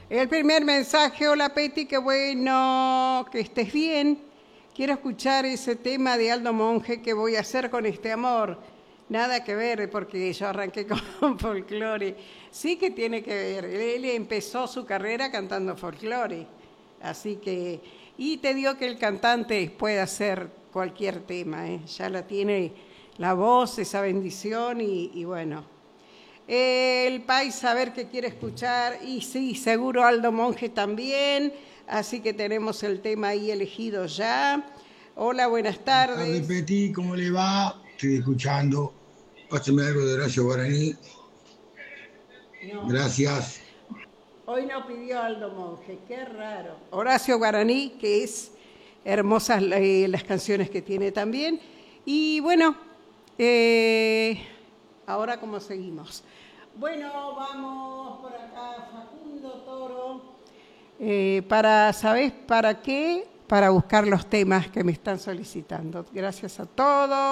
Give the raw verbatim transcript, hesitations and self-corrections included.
El primer mensaje, hola Peti, qué bueno, que estés bien. Quiero escuchar ese tema de Aldo Monge, ¿qué voy a hacer con este amor? Nada que ver, porque yo arranqué con folclore. Sí que tiene que ver, él empezó su carrera cantando folclore. Así que, y te digo que el cantante puede hacer cualquier tema, ¿eh? Ya la tiene la voz, esa bendición y, y bueno. El país a ver qué quiere escuchar, y sí, seguro Aldo Monge también, así que tenemos el tema ahí elegido ya. Hola, buenas Buenas tardes. tardes, Peti, ¿cómo le va? Estoy escuchando. Pásame algo de Horacio Guaraní. No, Gracias. hoy no pidió Aldo Monge, qué raro. Horacio Guaraní, que es hermosas eh, las canciones que tiene también. Y bueno, eh, ahora cómo seguimos. Bueno, vamos por acá, Facundo Toro. Eh, para, ¿sabés para qué? Para buscar los temas que me están solicitando. Gracias a todos.